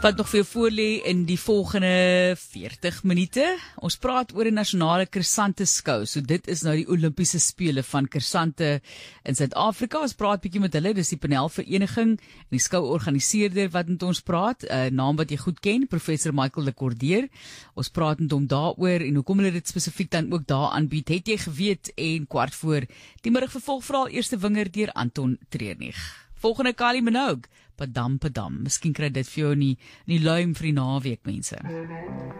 Wat nog veel voorlê in die volgende 40 minute. Ons praat oor 'n nasionale Kersante skou. So dit is nou die Olimpiese spele van Kersante in Suid-Afrika. Ons praat bietjie met hulle, dis die panelvereniging en die skouorganiseerder wat met ons praat, 'n naam wat jy goed ken, professor Michael de Cordier. Ons praat met hom daaroor en hoekom hulle dit spesifiek dan ook daar aanbied. Het jy geweet? En 15:15 die middag vervolg verhaal Eerste Winger deur Anton Treurnig. Volgende Kylie Minogue, Padam Padam. Miskien kry dit vir jou in die luim vir die naweek, mense.